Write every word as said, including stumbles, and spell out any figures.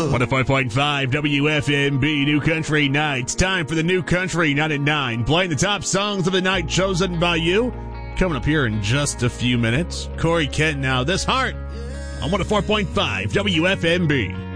one oh five point five W F M B New Country Nights. Time for the New Country Night at nine. Playing the top songs of the night chosen by you. Coming up here in just a few minutes. Corey Kent now. This Heart on one oh four point five W F M B.